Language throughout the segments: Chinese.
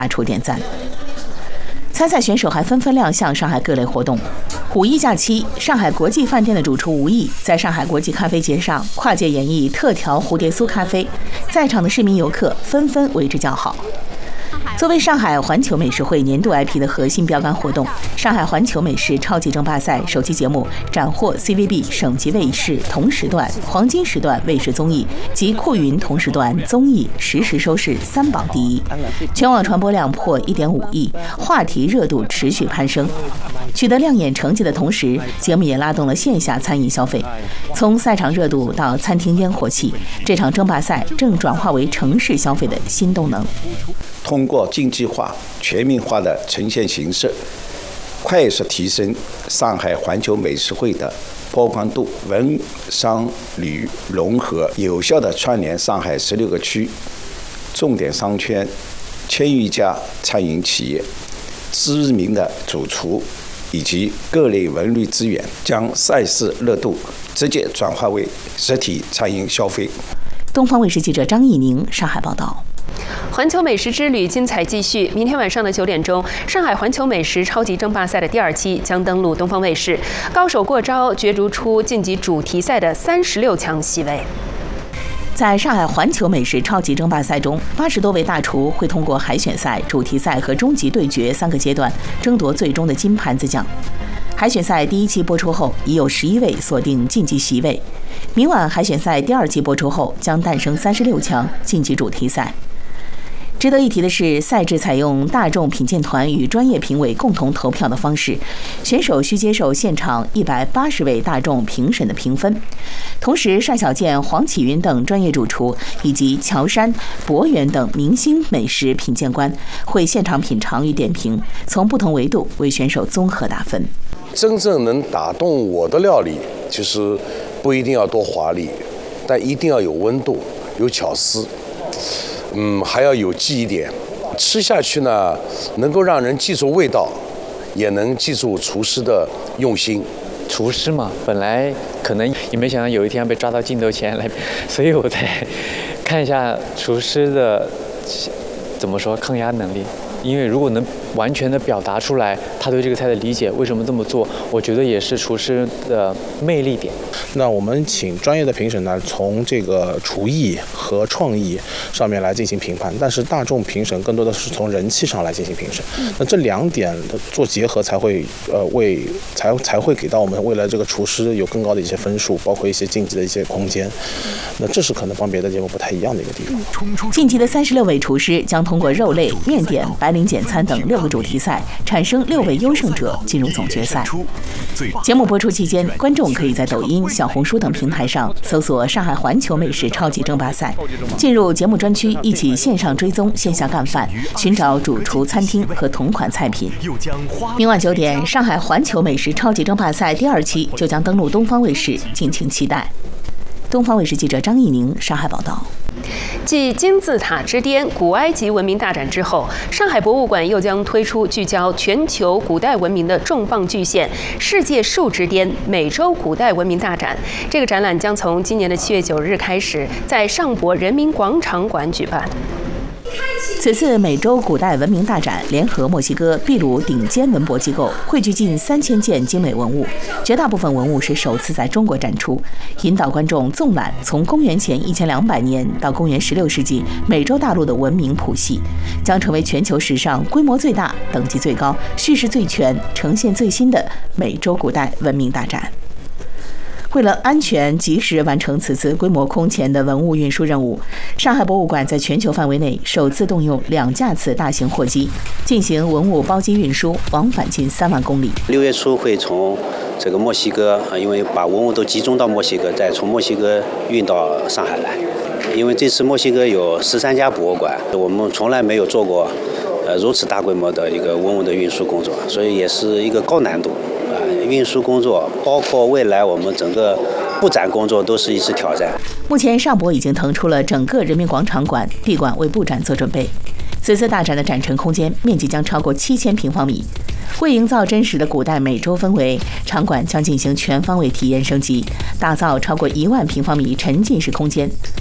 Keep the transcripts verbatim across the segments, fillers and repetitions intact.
发出点赞。参赛选手还纷纷亮相上海各类活动。五一假期，上海国际饭店的主厨吴毅在上海国际咖啡节上跨界演绎特调蝴蝶酥咖啡，在场的市民游客纷纷为之叫好。作为上海环球美食会年度 I P 的核心标杆活动，上海环球美食超级争霸赛首期节目斩获 C V B 省级卫视同时段、黄金时段卫视综艺及酷云同时段综艺实时收视三榜第一，全网传播量破 一点五亿，话题热度持续攀升。取得亮眼成绩的同时，节目也拉动了线下餐饮消费。从赛场热度到餐厅烟火气，这场争霸赛正转化为城市消费的新动能。 通过竞技化、全民化的呈现形式，快速提升上海环球美食会的曝光度，文商旅融合，有效地串联上海十六个区、重点商圈、千余家餐饮企业、知名的主厨以及各类文旅资源，将赛事热度直接转化为实体餐饮消费。 东方卫视记者张艺宁上海报道。 环球美食之旅精彩继续，明天晚上的九点钟，上海环球美食超级争霸赛的第二期将登陆东方卫视，高手过招，角逐出晋级主题赛的三十六强席位。 在上海环球美食超级争霸赛中，八十多位大厨会通过海选赛、主题赛和终极对决三个阶段争夺最终的金盘子奖。海选赛第一期播出后，已有十一位锁定晋级席位。明晚海选赛第二期播出后，将诞生三十六强晋级主题赛。值得一提的是，赛制采用大众品鉴团与专业评委共同投票的方式，选手需接受现场一百八十位大众评审的评分。同时，单小健、黄启云等专业主厨以及乔杉、博源等明星美食品鉴官会现场品尝与点评，从不同维度为选手综合打分。 真正能打动我的料理，其实不一定要多华丽，但一定要有温度、有巧思。嗯，还要有记忆点，吃下去呢，能够让人记住味道，也能记住厨师的用心。 厨师嘛，本来可能也没想到有一天要被抓到镜头前来，所以我才看一下厨师的怎么说抗压能力。因为如果能完全的表达出来他对这个菜的理解，为什么这么做，我觉得也是厨师的魅力点。 那我们请专业的评审呢，从这个厨艺和创意上面来进行评判，但是大众评审更多的是从人气上来进行评审。那这两点做结合，才会呃为才才会给到我们未来这个厨师有更高的一些分数，包括一些晋级的一些空间。那这是可能帮别的节目不太一样的一个地方。 晋级的三十六位厨师将通过肉类、面点、白领简餐等六个主题赛，产生六位优胜者进入总决赛。节目播出期间，观众可以在抖音、小红书等平台上搜索“上海环球美食超级争霸赛”，进入节目专区，一起线上追踪、线下干饭，寻找主厨餐厅和同款菜品。明晚九点，上海环球美食超级争霸赛第二期就将登陆东方卫视，敬请期待。东方卫视记者张艺宁上海报道。 继金字塔之巅、古埃及文明大展之后，上海博物馆又将推出聚焦全球古代文明的重磅巨献——世界树之巅美洲古代文明大展。这个展览将从今年的七月九日开始，在上博人民广场馆举办。 此次美洲古代文明大展联合墨西哥、秘鲁顶尖文博机构，汇聚近三千件精美文物，绝大部分文物是首次在中国展出，引导观众纵览从公元前一千两百年到公元十六世纪美洲大陆的文明谱系，将成为全球史上规模最大、等级最高、叙事最全、呈现最新的美洲古代文明大展。为了安全及时完成此次规模空前的文物运输任务，上海博物馆在全球范围内首次动用两架次大型货机进行文物包机运输，往返近三万公里。 六月初会从这个墨西哥，因为把文物都集中到墨西哥，再从墨西哥运到上海来。因为这次墨西哥有十三家博物馆，我们从来没有做过呃如此大规模的一个文物的运输工作，所以也是一个高难度。运输工作包括未来我们整个布展工作都是一次挑战。 目前上博已经腾出了整个人民广场馆、闭馆为布展做准备。此次大展的展陈空间面积将超过七千平方米。为营造真实的古代美洲氛围，场馆将进行全方位体验升级，打造超过一万平方米沉浸式空间。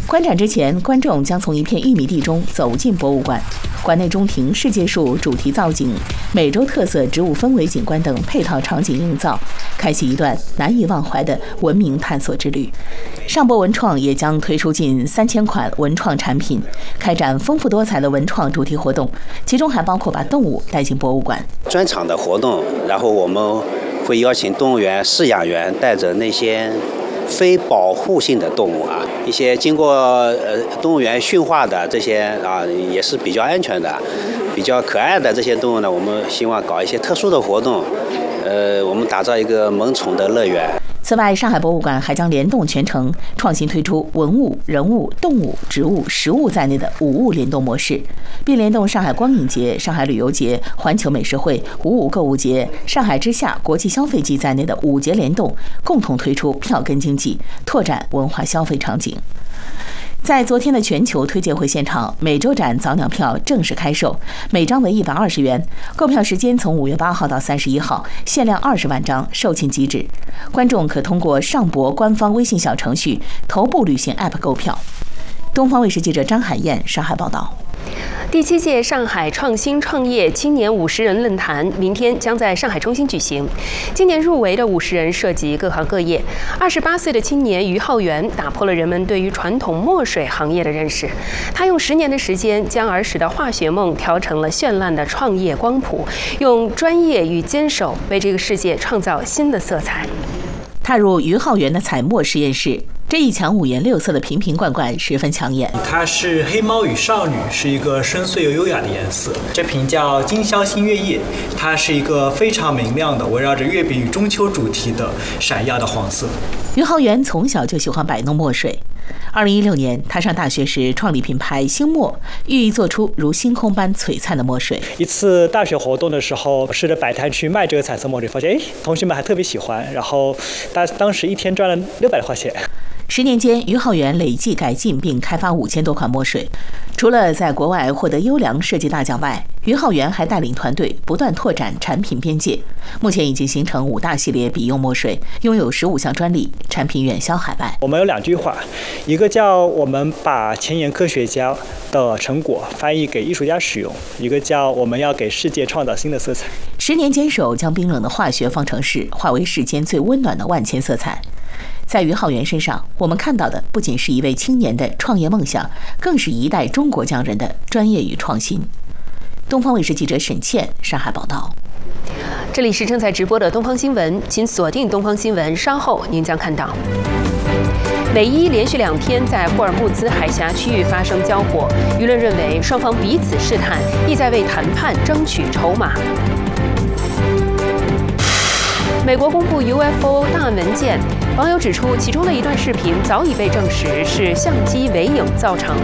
观展之前，观众将从一片玉米地中走进博物馆。馆内中庭世界树主题造景、美洲特色植物氛围景观等配套场景映造，开启一段难以忘怀的文明探索之旅。上博文创也将推出近三千款文创产品，开展丰富多彩的文创主题活动，其中还包括把动物带进博物馆。 专场的活动，然后我们会邀请动物园饲养员带着那些非保护性的动物啊，一些经过呃动物园驯化的这些啊，也是比较安全的、比较可爱的这些动物呢，我们希望搞一些特殊的活动，呃，我们打造一个萌宠的乐园。 此外，上海博物馆还将联动全程，创新推出文物、人物、动物、植物、食物在内的五物联动模式，并联动上海光影节、上海旅游节、环球美食会、五五购物节、上海之夏国际消费季在内的五节联动，共同推出票根经济，拓展文化消费场景。在昨天的全球推介会现场，美洲展早鸟票正式开售，每张为一百二十元，购票时间从五月八号到三十一号，限量二十万张，售罄即止。观众可通过上博官方微信小程序、头部旅行 App 购票。东方卫视记者张海燕上海报道。 第七届上海创新创业青年五十人论坛明天将在上海中心举行。今年入围的五十人涉及各行各业。二十八岁的青年于浩源打破了人们对于传统墨水行业的认识。他用十年的时间，将儿时的化学梦调成了绚烂的创业光谱，用专业与坚守为这个世界创造新的色彩。 踏入于浩源的彩墨实验室，这一墙五颜六色的瓶瓶罐罐十分抢眼。 它是黑猫与少女，是一个深邃又优雅的颜色。这瓶叫今宵新月夜，它是一个非常明亮的，围绕着月饼与中秋主题的闪耀的黄色。 于浩源从小就喜欢摆弄墨水。二零一六年，他上大学时创立品牌星墨，寓意做出如星空般璀璨的墨水。 一次大学活动的时候，试着摆摊去卖这个彩色墨水，发现哎，同学们还特别喜欢，然后当当时一天赚了六百多块钱。 十年间，于浩源累计改进并开发五千多款墨水。除了在国外获得优良设计大奖外，于浩源还带领团队不断拓展产品边界。目前已经形成五大系列笔用墨水，拥有十五项专利，产品远销海外。 我们有两句话，一个叫我们把前沿科学家的成果翻译给艺术家使用，一个叫我们要给世界创造新的色彩。 十年坚守，将冰冷的化学方程式化为世间最温暖的万千色彩。在于浩源身上，我们看到的不仅是一位青年的创业梦想，更是一代中国匠人的专业与创新。东方卫视记者沈倩上海报道。 这里是正在直播的东方新闻，请锁定东方新闻，稍后您将看到。美伊连续两天在霍尔木兹海峡区域发生交火，舆论认为双方彼此试探，意在为谈判争取筹码。美国公布 U F O 档案文件，网友指出，其中的一段视频早已被证实是相机微影造成。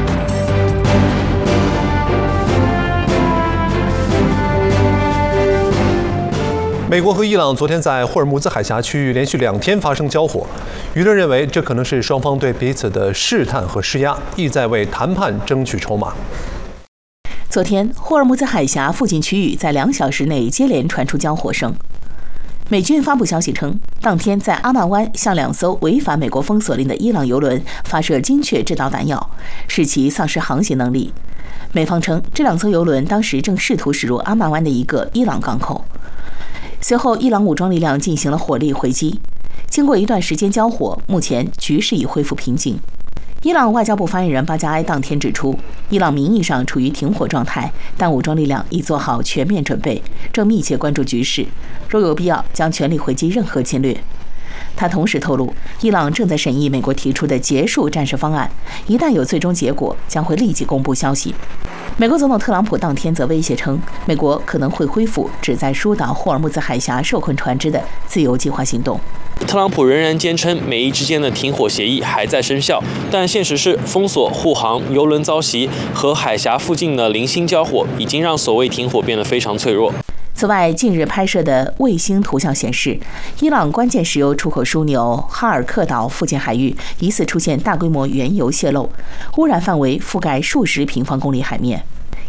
美国和伊朗昨天在霍尔木兹海峡区域连续两天发生交火，舆论认为这可能是双方对彼此的试探和施压，意在为谈判争取筹码。 昨天，霍尔木兹海峡附近区域在两小时内接连传出交火声。美军发布消息称，当天在阿曼湾向两艘违反美国封锁令的伊朗油轮发射精确制导弹药，使其丧失航行能力。美方称，这两艘油轮当时正试图驶入阿曼湾的一个伊朗港口。随后，伊朗武装力量进行了火力回击。经过一段时间交火，目前局势已恢复平静。伊朗外交部发言人巴加埃当天指出，伊朗名义上处于停火状态，但武装力量已做好全面准备，正密切关注局势，若有必要将全力回击任何侵略。他同时透露，伊朗正在审议美国提出的结束战事方案，一旦有最终结果，将会立即公布消息。美国总统特朗普当天则威胁称，美国可能会恢复旨在疏导霍尔木兹海峡受困船只的自由计划行动。 特朗普仍然坚称美伊之间的停火协议还在生效，但现实是封锁、护航、油轮遭袭和海峡附近的零星交火，已经让所谓停火变得非常脆弱。 此外，近日拍摄的卫星图像显示，伊朗关键石油出口枢纽哈尔克岛附近海域疑似出现大规模原油泄漏，污染范围覆盖数十平方公里海面。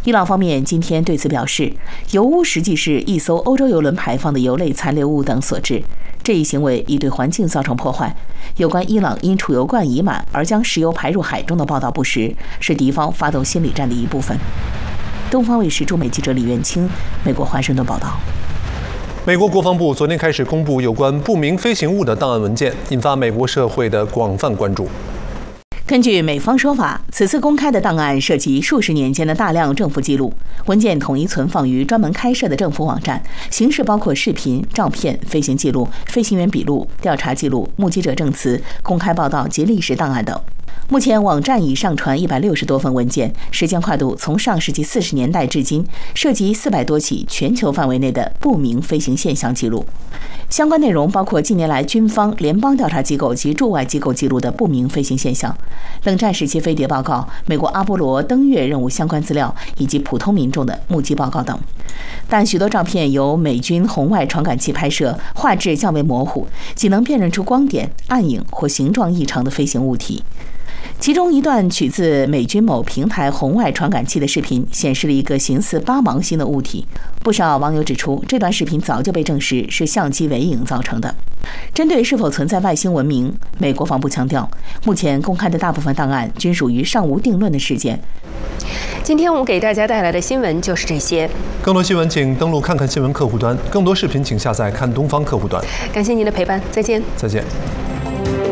伊朗方面今天对此表示，油污实际是一艘欧洲油轮排放的油类残留物等所致，这一行为已对环境造成破坏。有关伊朗因储油罐已满而将石油排入海中的报道不实，是敌方发动心理战的一部分。东方卫视驻美记者李元清，美国华盛顿报道。 美国国防部昨天开始公布有关不明飞行物的档案文件，引发美国社会的广泛关注。 根据美方说法，此次公开的档案涉及数十年间的大量政府记录，文件统一存放于专门开设的政府网站，形式包括视频、照片、飞行记录、飞行员笔录、调查记录、目击者证词、公开报道及历史档案等。目前网站已上传一百六十多份文件，时间跨度从上世纪四十年代至今，涉及四百多起全球范围内的不明飞行现象记录。相关内容包括近年来军方、联邦调查机构及驻外机构记录的不明飞行现象、冷战时期飞碟报告、美国阿波罗登月任务相关资料以及普通民众的目击报告等。但许多照片由美军红外传感器拍摄，画质较为模糊，仅能辨认出光点、暗影或形状异常的飞行物体。其中一段取自美军某平台红外传感器的视频，显示了一个形似八芒星的物体。不少网友指出，这段视频早就被证实是相机伪影造成的。针对是否存在外星文明，美国防部强调，目前公开的大部分档案均属于尚无定论的事件。 今天我们给大家带来的新闻就是这些。 更多新闻请登录看看新闻客户端，更多视频请下载看东方客户端。 感谢您的陪伴，再见。 再见。